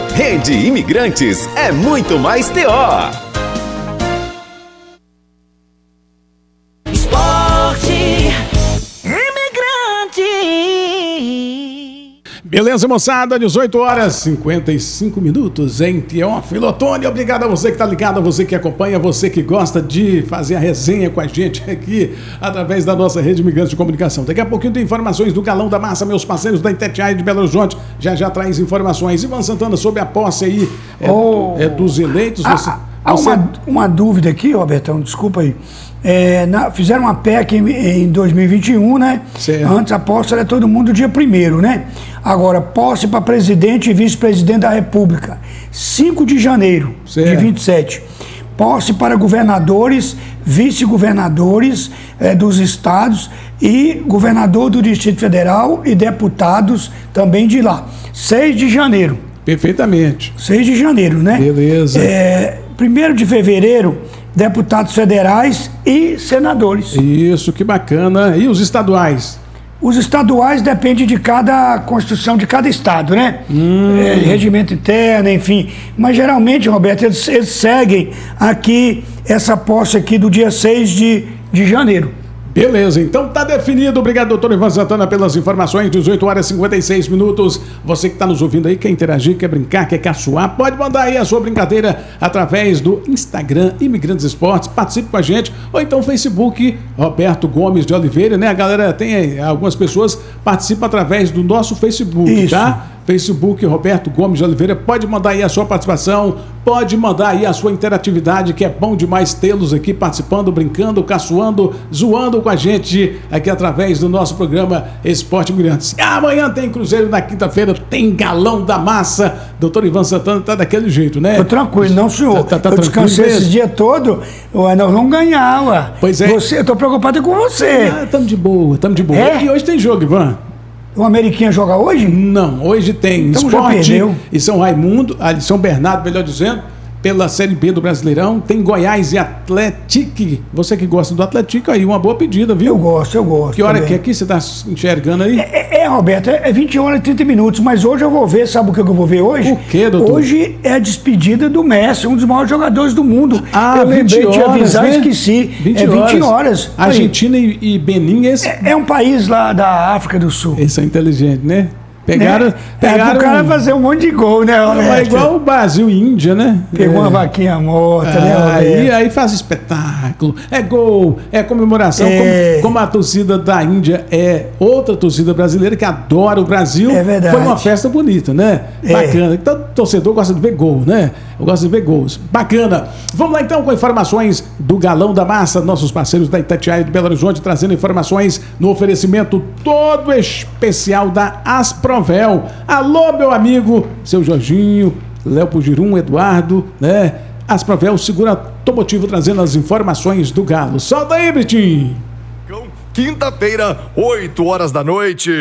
Rede Imigrantes é muito mais TO. Beleza, moçada, 18 horas 55 minutos em Teófilo Otoni. Obrigado a você que está ligado, a você que acompanha, a você que gosta de fazer a resenha com a gente aqui através da nossa rede Imigrantes de Comunicação. Daqui a pouquinho tem informações do Galão da Massa, meus parceiros da Itatiaia de Belo Horizonte já traz informações. Ivan Santana, sobre a posse aí dos eleitos. Há uma dúvida aqui, Robertão, desculpa aí. Fizeram uma PEC em 2021, né? Certo. Antes a posse era todo mundo dia 1º, né? Agora, posse para presidente e vice-presidente da República, 5 de janeiro de 27. Posse para governadores, vice-governadores dos estados e governador do Distrito Federal e deputados também de lá. 6 de janeiro. Perfeitamente. 6 de janeiro, né? Beleza. 1º de fevereiro, deputados federais e senadores. Isso, que bacana. E os estaduais? Os estaduais dependem de cada Constituição de cada estado, né? Regimento interno, enfim. Mas geralmente, Roberto, eles seguem aqui essa posse aqui do dia 6 de janeiro. Beleza, então tá definido. Obrigado, doutor Ivan Santana, pelas informações. 18 horas e 56 minutos. Você que está nos ouvindo aí, quer interagir, quer brincar, quer caçoar, pode mandar aí a sua brincadeira através do Instagram Imigrantes Esportes. Participe com a gente. Ou então Facebook Roberto Gomes de Oliveira, né? A galera tem algumas pessoas participam através do nosso Facebook. Isso. Tá? Facebook Roberto Gomes de Oliveira, pode mandar aí a sua participação, pode mandar aí a sua interatividade, que é bom demais tê-los aqui participando, brincando, caçoando, zoando com a gente aqui através do nosso programa Esporte Imigrantes. Amanhã tem Cruzeiro, na quinta-feira tem Galão da Massa. Doutor Ivan Santana tá daquele jeito, né? Tô tranquilo, não, senhor. Eu descansei esse dia todo, nós vamos ganhar, ué. Pois é. Eu tô preocupado com você. Tamo de boa, tamo de boa. E hoje tem jogo, Ivan? O Ameriquinha joga hoje? Não, hoje tem então Esporte e São Raimundo, São Bernardo, melhor dizendo, pela Série B do Brasileirão. Tem Goiás e Atlético. Você que gosta do Atlético, aí uma boa pedida, viu? Eu gosto. Que hora também. Que é aqui? Você está enxergando aí? Roberto, é 20 horas e 30 minutos, mas hoje eu vou ver, sabe o que eu vou ver hoje? O quê, doutor? Hoje é a despedida do Messi, um dos maiores jogadores do mundo. Eu lembrei de avisar, né? Esqueci. 20 horas. Argentina e Benin. É um país lá da África do Sul. Esse é inteligente, né? Pegaram o cara fazer um monte de gol, né, Roberto? É igual o Brasil e Índia, né? Pegou uma vaquinha morta, né, Roberto? Aí faz espetáculo, é gol, é comemoração, como a torcida da Índia é outra torcida brasileira que adora o Brasil. É verdade. Foi uma festa bonita, né? Bacana. Então, torcedor gosta de ver gol, né? Eu gosto de ver gols. Bacana. Vamos lá então com informações do Galão da Massa, nossos parceiros da Itatiaia de Belo Horizonte, trazendo informações no oferecimento todo especial da Asprovel. Alô, meu amigo, seu Jorginho, Léo Pugirum, Eduardo, né? Asprovel, segura automotivo, trazendo as informações do Galo. Solta aí, Britinho. Quinta-feira, 8 horas da noite.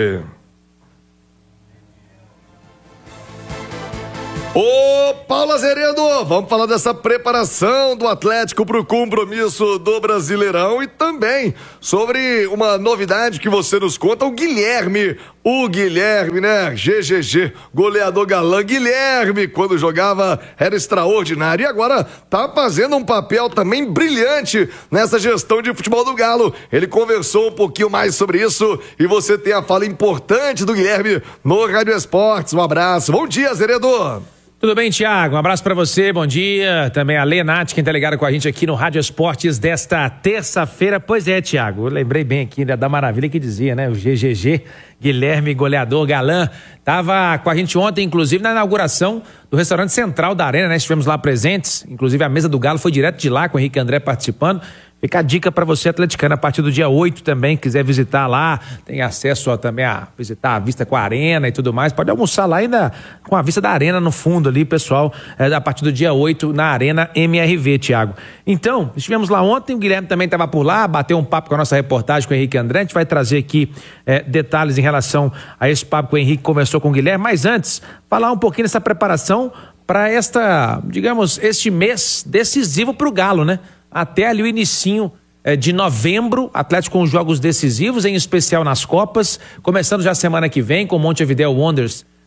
Ô, Paulo Azeredo, vamos falar dessa preparação do Atlético para o compromisso do Brasileirão e também sobre uma novidade que você nos conta, o Guilherme, né? GGG, goleador galã. Guilherme, quando jogava, era extraordinário e agora tá fazendo um papel também brilhante nessa gestão de futebol do Galo. Ele conversou um pouquinho mais sobre isso e você tem a fala importante do Guilherme no Rádio Esportes. Um abraço. Bom dia, Azeredo. Tudo bem, Thiago? Um abraço pra você, bom dia. Também a Lenate, quem tá ligado com a gente aqui no Rádio Esportes desta terça-feira. Pois é, Thiago, eu lembrei bem aqui da maravilha que dizia, né? O GGG, Guilherme, goleador, galã, tava com a gente ontem, inclusive, na inauguração do restaurante central da Arena, né? Estivemos lá presentes, inclusive a mesa do Galo foi direto de lá, com o Henrique André participando. Fica a dica para você, atleticano, a partir do dia 8 também, quiser visitar lá, tem acesso também a visitar a vista com a Arena e tudo mais, pode almoçar lá ainda com a vista da Arena no fundo ali, pessoal, a partir do dia 8 na Arena MRV, Thiago. Então, estivemos lá ontem, o Guilherme também estava por lá, bateu um papo com a nossa reportagem com o Henrique André, a gente vai trazer aqui detalhes em relação a esse papo que o Henrique conversou com o Guilherme, mas antes, falar um pouquinho dessa preparação para este mês decisivo para o Galo, né? Até ali o inicinho de novembro, Atlético com jogos decisivos, em especial nas Copas, começando já semana que vem com o Montevideo Wanderers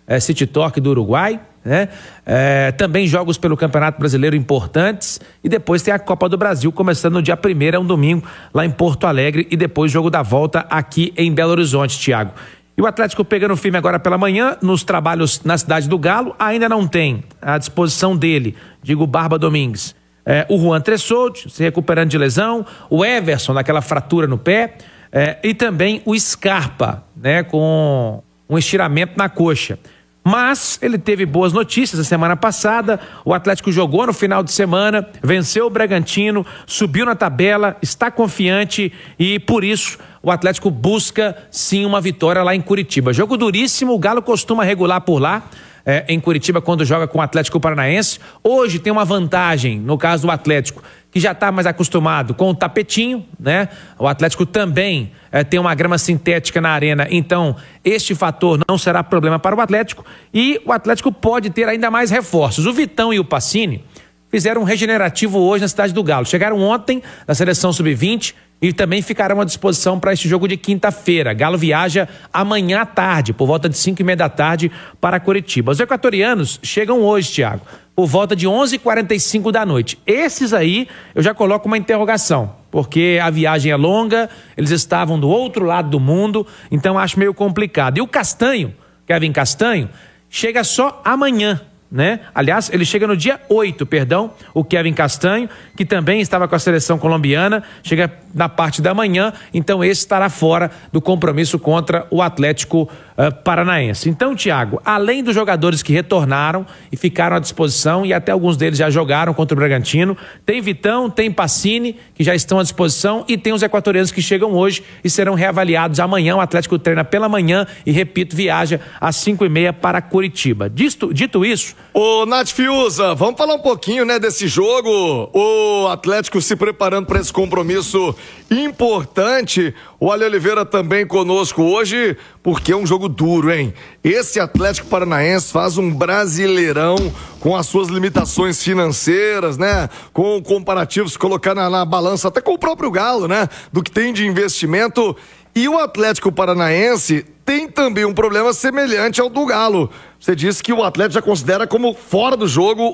City Torque do Uruguai, né? Também jogos pelo Campeonato Brasileiro importantes e depois tem a Copa do Brasil começando no dia 1º, é um domingo lá em Porto Alegre e depois jogo da volta aqui em Belo Horizonte, Thiago. E o Atlético pegando firme agora pela manhã nos trabalhos na cidade do Galo, ainda não tem à disposição dele, digo Barba Domingues, o Juan Tressoldi se recuperando de lesão, o Everson naquela fratura no pé e também o Scarpa, né, com um estiramento na coxa. Mas ele teve boas notícias a semana passada, o Atlético jogou no final de semana, venceu o Bragantino, subiu na tabela, está confiante e por isso o Atlético busca sim uma vitória lá em Curitiba. Jogo duríssimo, o Galo costuma regular por lá, em Curitiba quando joga com o Atlético Paranaense. Hoje tem uma vantagem, no caso do Atlético, que já está mais acostumado com o tapetinho, né? O Atlético também tem uma grama sintética na arena, então este fator não será problema para o Atlético e o Atlético pode ter ainda mais reforços. O Vitão e o Pacini fizeram um regenerativo hoje na cidade do Galo. Chegaram ontem da seleção sub-20 e também ficarão à disposição para este jogo de quinta-feira. Galo viaja amanhã à tarde, por volta de 5:30 da tarde, para Curitiba. Os equatorianos chegam hoje, Thiago, por volta de 11h45 da noite. Esses aí eu já coloco uma interrogação, porque a viagem é longa, eles estavam do outro lado do mundo, então acho meio complicado. E o Castanho, Kevin Castanho, chega só amanhã, né? Aliás, ele chega no dia 8, perdão, o Kevin Castanho, que também estava com a seleção colombiana, chega na parte da manhã, então esse estará fora do compromisso contra o Atlético Paranaense. Então, Thiago, além dos jogadores que retornaram e ficaram à disposição, e até alguns deles já jogaram contra o Bragantino, tem Vitão, tem Pacini, que já estão à disposição, e tem os equatorianos que chegam hoje e serão reavaliados amanhã. O Atlético treina pela manhã e, repito, viaja às 5:30 para Curitiba. Dito isso... Ô, Nath Fiuza, vamos falar um pouquinho, né, desse jogo. O Atlético se preparando para esse compromisso importante. O Ale Oliveira também conosco hoje, porque é um jogo duro, hein? Esse Atlético Paranaense faz um Brasileirão com as suas limitações financeiras, né? Com comparativos, colocar na balança até com o próprio Galo, né? Do que tem de investimento. E o Atlético Paranaense tem também um problema semelhante ao do Galo. Você disse que o Atlético já considera como fora do jogo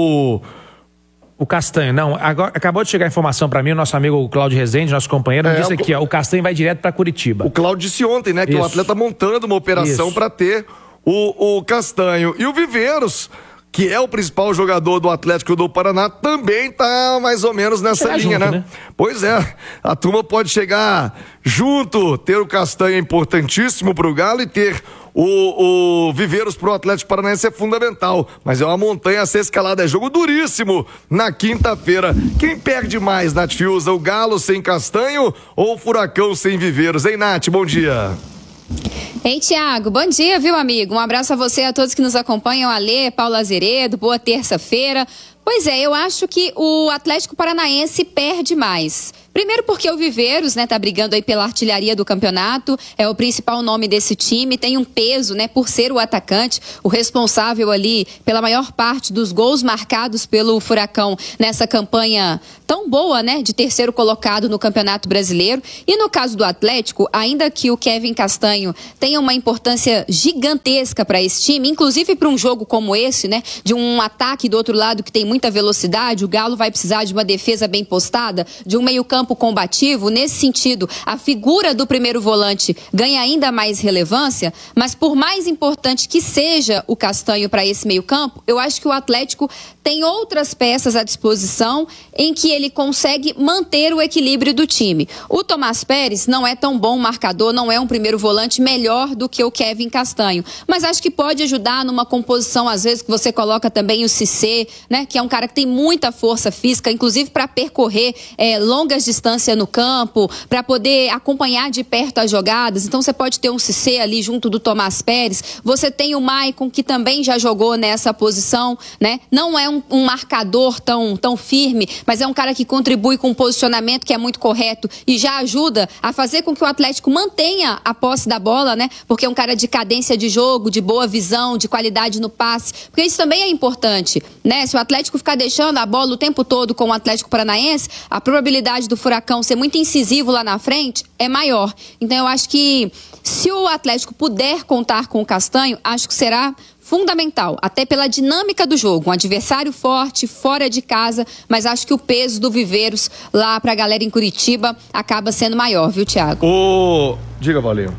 o Castanho. Não, agora acabou de chegar a informação para mim, o nosso amigo Cláudio Rezende, nosso companheiro, disse aqui, ó, o Castanho vai direto para Curitiba. O Cláudio disse ontem, né, que o Atlético tá montando uma operação para ter o Castanho. E o Viveiros, que é o principal jogador do Atlético do Paraná, também tá mais ou menos nessa linha, junto, né? Pois é, a turma pode chegar junto, ter o Castanho é importantíssimo pro Galo e ter o Viveiros pro Atlético Paranaense é fundamental, mas é uma montanha a ser escalada, é jogo duríssimo na quinta-feira. Quem perde mais, Nath Fiuza, o Galo sem Castanho ou o Furacão sem Viveiros? Hein, Nath? Bom dia. Ei, Thiago, bom dia, viu, amigo? Um abraço a você e a todos que nos acompanham, Alê, Paulo Azeredo, boa terça-feira. Pois é, eu acho que o Atlético Paranaense perde mais. Primeiro porque o Viveiros, né, tá brigando aí pela artilharia do campeonato, é o principal nome desse time, tem um peso, né, por ser o atacante, o responsável ali pela maior parte dos gols marcados pelo Furacão nessa campanha tão boa, né, de terceiro colocado no Campeonato Brasileiro. E no caso do Atlético, ainda que o Kevin Castanho tenha uma importância gigantesca para esse time, inclusive para um jogo como esse, né, de um ataque do outro lado que tem muita velocidade, o Galo vai precisar de uma defesa bem postada, de um meio-campo combativo. Nesse sentido, a figura do primeiro volante ganha ainda mais relevância, mas por mais importante que seja o Castanho para esse meio-campo, eu acho que o Atlético tem outras peças à disposição em que ele consegue manter o equilíbrio do time. O Tomás Pérez não é tão bom marcador, não é um primeiro volante melhor do que o Kevin Castanho, mas acho que pode ajudar numa composição, às vezes, que você coloca também o Cissé, né, que é um cara que tem muita força física, inclusive para percorrer longas distâncias no campo, para poder acompanhar de perto as jogadas. Então você pode ter um Cissé ali junto do Tomás Pérez, você tem o Maicon, que também já jogou nessa posição, né? Não é um marcador tão firme, mas é um cara que contribui com um posicionamento que é muito correto e já ajuda a fazer com que o Atlético mantenha a posse da bola, né? Porque é um cara de cadência de jogo, de boa visão, de qualidade no passe, porque isso também é importante, né? Se o Atlético ficar deixando a bola o tempo todo com o Atlético Paranaense, a probabilidade do Furacão ser muito incisivo lá na frente é maior. Então eu acho que se o Atlético puder contar com o Castanho, acho que será fundamental, até pela dinâmica do jogo. Um adversário forte, fora de casa, mas acho que o peso do Viveiros lá pra galera em Curitiba acaba sendo maior, viu, Thiago? Diga, Paulinho.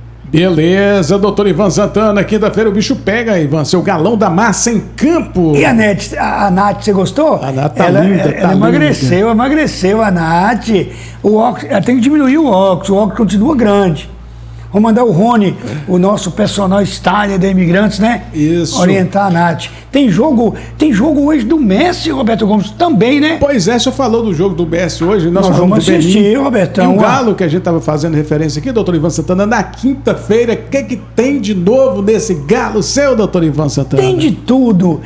Beleza, doutor Ivan Santana, quinta-feira o bicho pega, Ivan, seu galão da massa em campo. E a Nath, você gostou? A Nath tá ela, linda, ela emagreceu a Nath. O óculos, ela tem que diminuir o óculos continua grande. Vou mandar o Rony, o nosso personal style da Imigrantes, né? Isso. Orientar a Nath. Tem jogo hoje do Messi, Roberto Gomes, também, né? Pois é, o senhor falou do jogo do Messi hoje. Nós vamos assistir, Robertão. E o Galo, que a gente estava fazendo referência aqui, doutor Ivan Santana, na quinta-feira, o que tem de novo nesse Galo seu, doutor Ivan Santana? Tem de tudo.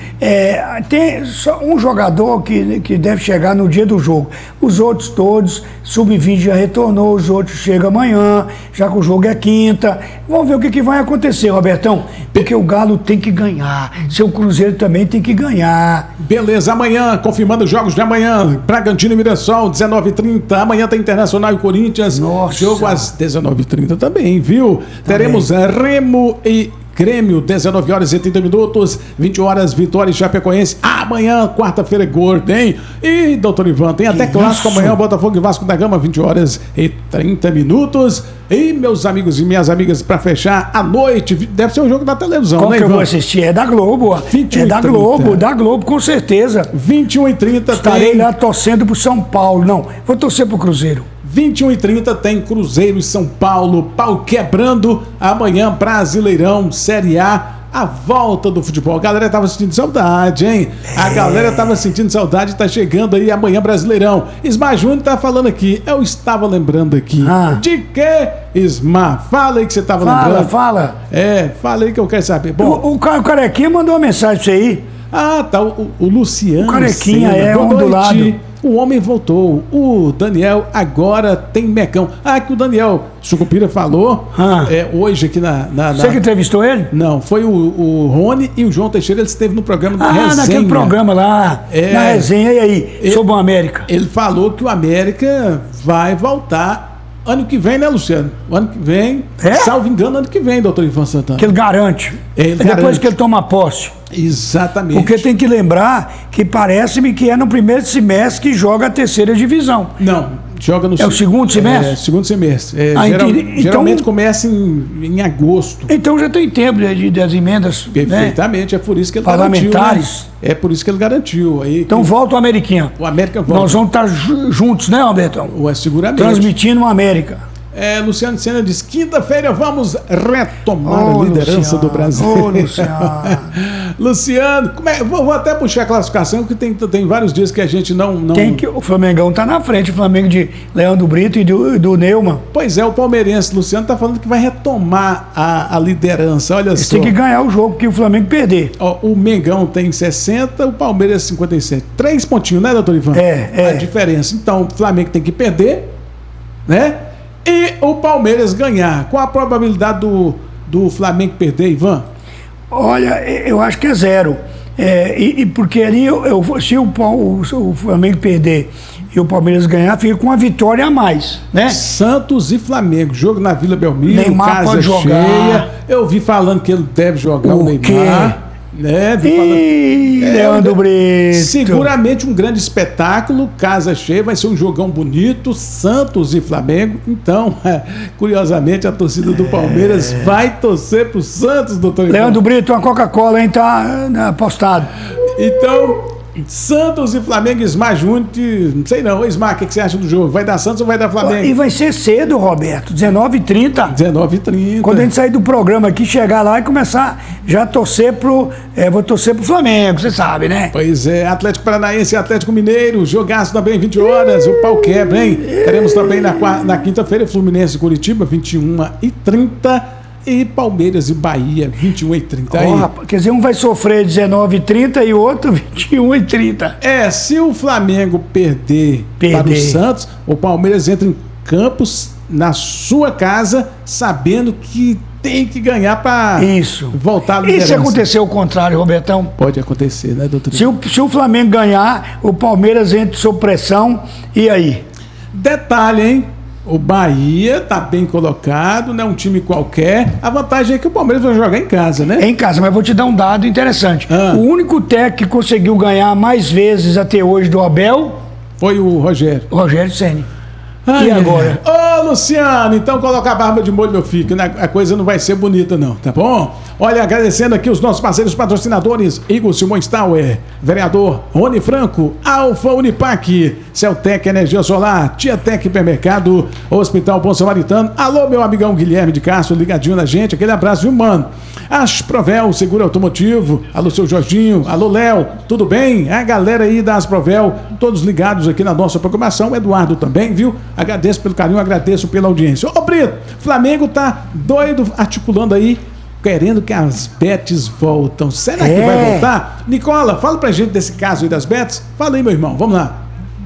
Tem só um jogador que deve chegar no dia do jogo. Os outros todos, sub-20 já retornou, os outros chegam amanhã, já que o jogo é quinta. Vamos ver o que vai acontecer, Robertão. Porque o Galo tem que ganhar. Seu Cruzeiro também tem que ganhar. Beleza, amanhã, confirmando os jogos de amanhã, Bragantino e Mirassol, 19h30. Amanhã tem Internacional e Corinthians. Nossa. Jogo às 19h30 também, viu? Teremos Remo e Grêmio, 19 horas e 30 minutos, 20 horas, Vitória e Chapecoense. Amanhã, quarta-feira, gordo, hein? E, doutor Ivan, tem até clássico amanhã, Botafogo e Vasco da Gama, 20 horas e 30 minutos. E, meus amigos e minhas amigas, pra fechar a noite, deve ser um jogo da televisão, qual né, que Ivan? eu vou assistir? É da Globo. 21 é da 30. Globo, da Globo, com certeza. 21h30 Estarei lá torcendo pro São Paulo. Não, vou torcer pro Cruzeiro. 21h30 tem Cruzeiro e São Paulo, pau quebrando. Amanhã, Brasileirão, Série A, a volta do futebol. A galera tava sentindo saudade, hein? A galera tava sentindo saudade, tá chegando aí amanhã, Brasileirão. Ismar Júnior tá falando aqui, eu estava lembrando aqui. De que, Ismar? Fala aí que você tava lembrando. Fala. Fala aí que eu quero saber. Bom, o Carequinha mandou uma mensagem pra você aí. Ah, tá, o Luciano. O Carequinha Boa do lado. O homem voltou. O Daniel agora tem mecão. Que o Daniel Sucupira falou hoje aqui na... Você que entrevistou ele? Não, foi o Rony e o João Teixeira. Ele esteve no programa da Resenha. Naquele programa lá, na Resenha. E aí, sobre o América? Ele falou que o América vai voltar ano que vem, né, Luciano? O ano que vem, salvo engano, ano que vem, doutor Ivan Santana. Que ele garante. Depois que ele toma posse. Exatamente. Porque tem que lembrar que parece-me que é no primeiro semestre que joga a terceira divisão. Não, joga no... É o segundo semestre? Segundo semestre. Então, geralmente começa em agosto. Então já tem tempo das emendas. Perfeitamente, né? É por isso que ele parlamentares. Garantiu, né? É por isso que ele garantiu. Aí, então volta o Ameriquinha. O América volta. Nós vamos estar juntos, né, Albertão? Seguramente. Transmitindo o América. Luciano Senna diz, quinta-feira vamos retomar a liderança do Brasil. Luciano, vou até puxar a classificação, que tem vários dias que a gente não... O Flamengão tá na frente, o Flamengo de Leandro Brito e do Neumann. Pois é, o palmeirense Luciano tá falando que vai retomar a liderança, olha só. Tem que ganhar o jogo, porque o Flamengo perder. O Mengão tem 60, o Palmeiras 57. 3 pontinhos, né, doutor Ivan? A diferença. Então, o Flamengo tem que perder, né? E o Palmeiras ganhar. Qual a probabilidade do Flamengo perder, Ivan? Olha, eu acho que é 0. Porque ali, se o Flamengo perder e o Palmeiras ganhar, fica com uma vitória a mais, né? Santos e Flamengo, jogo na Vila Belmiro, Neymar casa pode jogar. cheia. Eu vi falando que ele deve jogar o Neymar. Né? Leandro Brito. Seguramente um grande espetáculo, casa cheia, vai ser um jogão bonito, Santos e Flamengo. Então, curiosamente, a torcida do Palmeiras vai torcer pro Santos, doutor Leandro Brito, uma Coca-Cola, hein? Tá apostado. Então, Santos e Flamengo, Ismar Júnior, não sei não. Ismar, o que você acha do jogo? Vai dar Santos ou vai dar Flamengo? E vai ser cedo, Roberto, 19h30. 19h30. Quando a gente sair do programa aqui, chegar lá e começar já a torcer vou torcer pro Flamengo, você sabe, né? Pois é, Atlético Paranaense e Atlético Mineiro, jogaço também 20 horas, o pau quebra, hein? Teremos também na quinta-feira Fluminense e Curitiba, 21h30. E Palmeiras e Bahia, 21h30. Quer dizer, um vai sofrer 19h30 e o outro 21h30. Se o Flamengo perder para o Santos, o Palmeiras entra em Campos, na sua casa, sabendo que tem que ganhar para voltar à liderança. E se acontecer o contrário, Robertão? Pode acontecer, né, doutor? Se o Flamengo ganhar, o Palmeiras entra sob pressão, e aí? Detalhe, hein? O Bahia tá bem colocado, não é um time qualquer. A vantagem é que o Palmeiras vai jogar em casa, né? É em casa, mas vou te dar um dado interessante. O único técnico que conseguiu ganhar mais vezes até hoje do Abel foi o Rogério. O Rogério Ceni. E agora? Ô, Luciano, então coloca a barba de molho, meu filho, que a coisa não vai ser bonita não, tá bom? Olha, agradecendo aqui os nossos parceiros patrocinadores, Igor Simões Tower, vereador Rony Franco, Alfa Unipac, Celtec Energia Solar, Tiatec Hipermercado, Hospital Bom Samaritano. Alô, meu amigão Guilherme de Castro, ligadinho na gente, aquele abraço, viu, mano? Asprovel, seguro automotivo, alô, seu Jorginho, alô, Léo, tudo bem? A galera aí da Asprovel, todos ligados aqui na nossa programação, Eduardo também, viu? Agradeço pelo carinho, agradeço pela audiência. Ô, Brito, Flamengo tá doido, articulando aí, querendo que as bets voltam. Será que vai voltar? Nicola, fala pra gente desse caso aí das bets. Fala aí, meu irmão, vamos lá.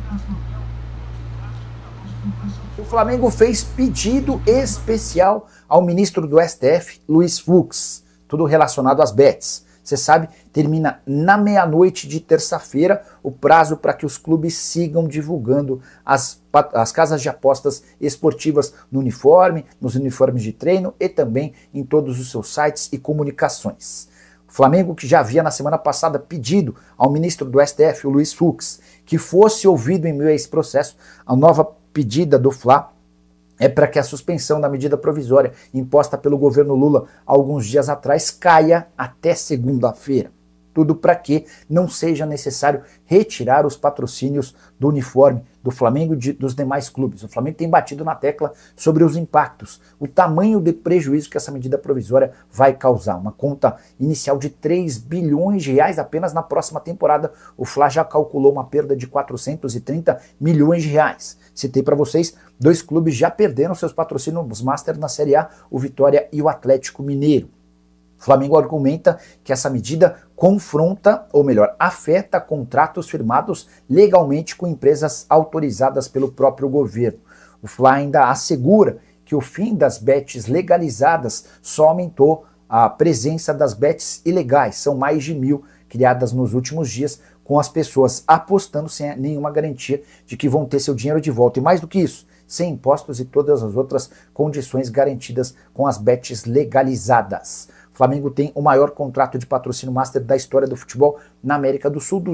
O Flamengo fez pedido especial ao ministro do STF, Luiz Fux, tudo relacionado às bets. Você sabe, termina na meia-noite de terça-feira o prazo para que os clubes sigam divulgando as casas de apostas esportivas no uniforme, nos uniformes de treino e também em todos os seus sites e comunicações. O Flamengo, que já havia na semana passada pedido ao ministro do STF, o Luiz Fux, que fosse ouvido em meio a esse processo, a nova pedida do Fla é para que a suspensão da medida provisória imposta pelo governo Lula alguns dias atrás caia até segunda-feira. Tudo para que não seja necessário retirar os patrocínios do uniforme do Flamengo e dos demais clubes. O Flamengo tem batido na tecla sobre os impactos, o tamanho de prejuízo que essa medida provisória vai causar. Uma conta inicial de 3 bilhões de reais apenas na próxima temporada. O Fla já calculou uma perda de 430 milhões de reais. Citei para vocês, 2 clubes já perderam seus patrocínios Master na Série A, o Vitória e o Atlético Mineiro. O Flamengo argumenta que essa medida confronta, ou melhor, afeta contratos firmados legalmente com empresas autorizadas pelo próprio governo. O Fla ainda assegura que o fim das bets legalizadas só aumentou a presença das bets ilegais. São mais de 1.000 criadas nos últimos dias, com as pessoas apostando sem nenhuma garantia de que vão ter seu dinheiro de volta. E mais do que isso, sem impostos e todas as outras condições garantidas com as bets legalizadas. O Flamengo tem o maior contrato de patrocínio master da história do futebol na América do Sul,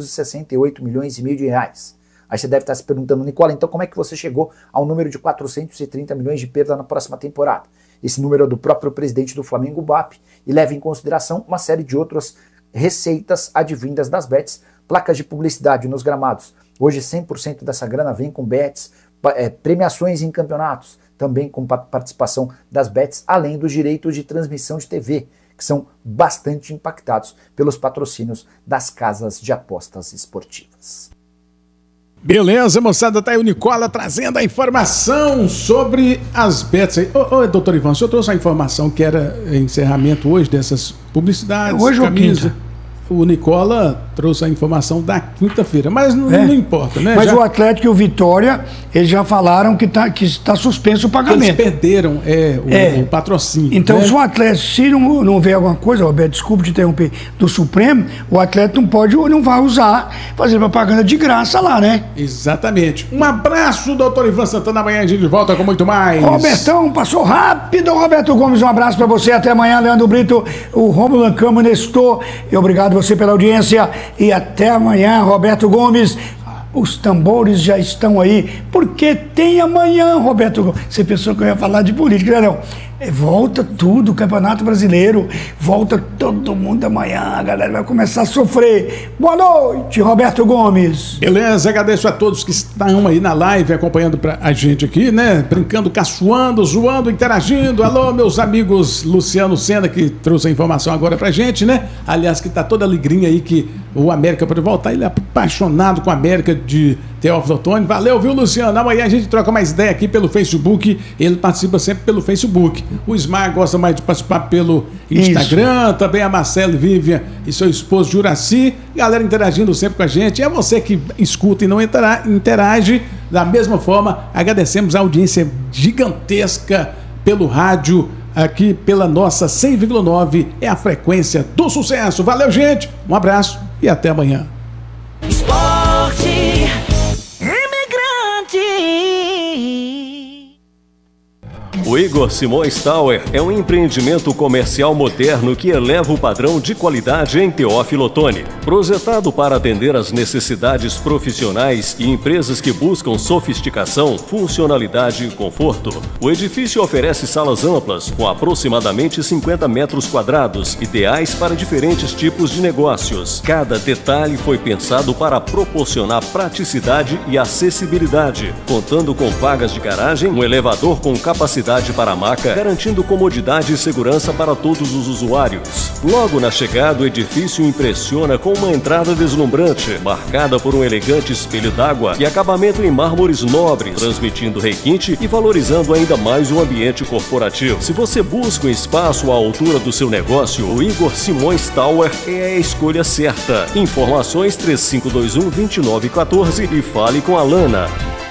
268 milhões e meio de reais. Aí você deve estar se perguntando, Nicola, então como é que você chegou ao número de 430 milhões de perda na próxima temporada? Esse número é do próprio presidente do Flamengo, BAP, e leva em consideração uma série de outras receitas advindas das bets, placas de publicidade nos gramados. Hoje 100% dessa grana vem com bets, premiações em campeonatos, também com participação das bets, além dos direitos de transmissão de TV, que são bastante impactados pelos patrocínios das casas de apostas esportivas. Beleza, moçada, tá aí o Nicola trazendo a informação sobre as bets aí. Ô, doutor Ivan, o senhor trouxe a informação que era encerramento hoje dessas publicidades, hoje camisa. Ou quinta? O Nicola trouxe a informação da quinta-feira, mas não importa, né? Mas o Atlético e o Vitória, eles já falaram que está suspenso o pagamento. Eles perderam o patrocínio. Então, se o Atlético, se não vê alguma coisa, Roberto, desculpe te interromper, do Supremo, o Atlético não vai usar, fazer propaganda de graça lá, né? Exatamente. Um abraço, doutor Ivan Santana. Amanhã a gente de volta com muito mais. Robertão, passou rápido. Roberto Gomes, um abraço pra você. Até amanhã, Leandro Brito, o Rômulo Ancamo, Nestor. E obrigado você pela audiência. E até amanhã, Roberto Gomes. Os tambores já estão aí, porque tem amanhã, Roberto Gomes. Você pensou que eu ia falar de política, não? Volta tudo, o Campeonato Brasileiro, volta todo mundo amanhã, a galera vai começar a sofrer. Boa noite, Roberto Gomes. Beleza, agradeço a todos que estão aí na live acompanhando a gente aqui, né? Brincando, caçoando, zoando, interagindo. Alô, meus amigos Luciano Senna, que trouxe a informação agora pra gente, né? Aliás, que tá toda alegrinha aí que o América pode voltar. Ele é apaixonado com a América de Teófilo Otoni. Valeu, viu, Luciano? Amanhã a gente troca mais ideia aqui pelo Facebook. Ele participa sempre pelo Facebook. O Ismar gosta mais de participar pelo Instagram. Isso. Também a Marcelo Vivian e seu esposo Juraci. Galera interagindo sempre com a gente. É você que escuta e não interage. Da mesma forma, agradecemos a audiência gigantesca pelo rádio. Aqui pela nossa 100,9 é a frequência do sucesso. Valeu, gente. Um abraço e até amanhã. Esporte Imigrante. O Igor Simões Tower é um empreendimento comercial moderno que eleva o padrão de qualidade em Teófilo Otoni. Projetado para atender às necessidades profissionais e empresas que buscam sofisticação, funcionalidade e conforto, o edifício oferece salas amplas com aproximadamente 50 metros quadrados, ideais para diferentes tipos de negócios. Cada detalhe foi pensado para proporcionar praticidade e acessibilidade, contando com vagas de garagem, um elevador com capacidade para a maca, garantindo comodidade e segurança para todos os usuários. Logo na chegada, o edifício impressiona com uma entrada deslumbrante, marcada por um elegante espelho d'água e acabamento em mármores nobres, transmitindo requinte e valorizando ainda mais o ambiente corporativo. Se você busca um espaço à altura do seu negócio, o Igor Simões Tower é a escolha certa. Informações 3521-2914 e fale com a Lana.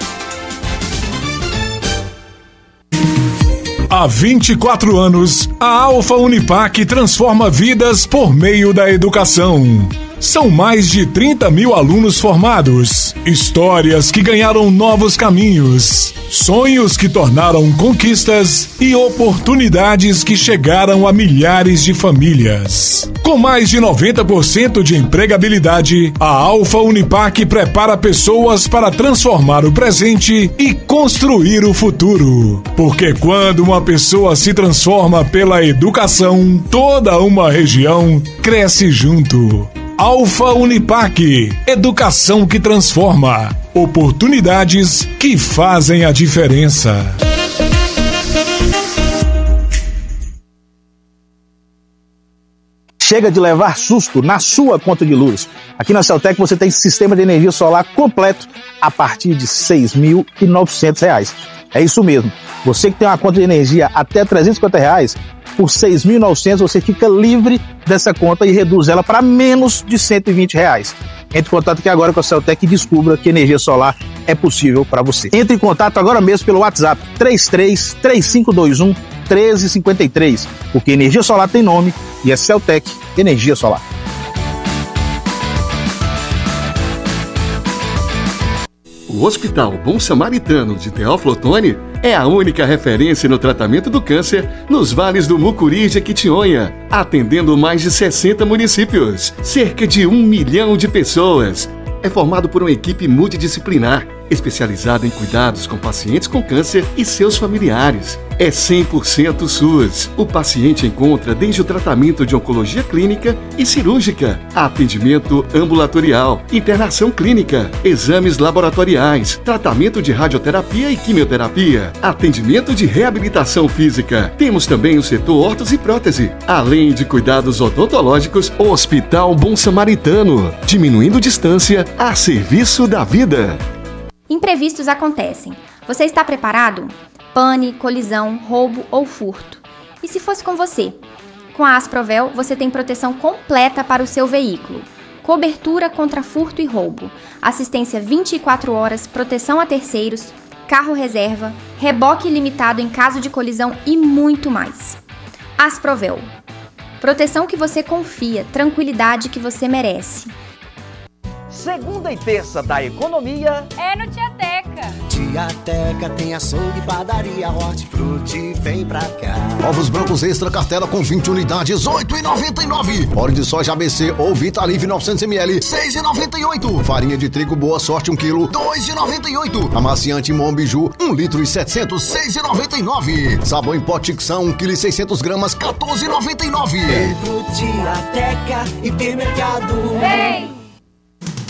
Há 24 anos, a Alfa Unipac transforma vidas por meio da educação. São mais de 30 mil alunos formados, histórias que ganharam novos caminhos, sonhos que tornaram conquistas e oportunidades que chegaram a milhares de famílias. Com mais de 90% de empregabilidade, a Alfa Unipac prepara pessoas para transformar o presente e construir o futuro. Porque quando uma pessoa se transforma pela educação, toda uma região cresce junto. Alfa Unipac, educação que transforma, oportunidades que fazem a diferença. Chega de levar susto na sua conta de luz. Aqui na Celtec você tem sistema de energia solar completo a partir de R$ 6.900. É isso mesmo. Você que tem uma conta de energia até R$ 350, por R$ 6.900 você fica livre dessa conta e reduz ela para menos de R$ 120. Entre em contato aqui agora com a Celtec e descubra que energia solar é possível para você. Entre em contato agora mesmo pelo WhatsApp 33-3521 1353, porque energia solar tem nome e é Celtec Energia Solar. O Hospital Bom Samaritano de Teófilo Otoni é a única referência no tratamento do câncer nos vales do Mucuri e Jequitinhonha, atendendo mais de 60 municípios, cerca de 1 milhão de pessoas. É formado por uma equipe multidisciplinar, especializada em cuidados com pacientes com câncer e seus familiares. É 100% SUS. O paciente encontra desde o tratamento de oncologia clínica e cirúrgica, atendimento ambulatorial, internação clínica, exames laboratoriais, tratamento de radioterapia e quimioterapia, atendimento de reabilitação física. Temos também o setor órtese e prótese, além de cuidados odontológicos. Hospital Bom Samaritano, diminuindo distância a serviço da vida. Imprevistos acontecem. Você está preparado? Pane, colisão, roubo ou furto. E se fosse com você? Com a Asprovel, você tem proteção completa para o seu veículo. Cobertura contra furto e roubo, assistência 24 horas, proteção a terceiros, carro reserva, reboque ilimitado em caso de colisão e muito mais. Asprovel. Proteção que você confia, tranquilidade que você merece. Segunda e terça da economia é no Tiateca. Tiateca tem açougue, padaria, hortifruti, vem pra cá. Ovos brancos extra cartela com 20 unidades, R$ 8,99. Óleo de soja ABC ou Vitalive 900ml, R$ 6,98. Farinha de trigo Boa Sorte 1 kg, R$ 2,98. Amaciante Mombiju 1 litro e 700, R$ 6,99. Sabão em pó Tixão 1 kg e 600 gramas, R$ 14,99. Vem pro Tiateca, hipermercado. Vem!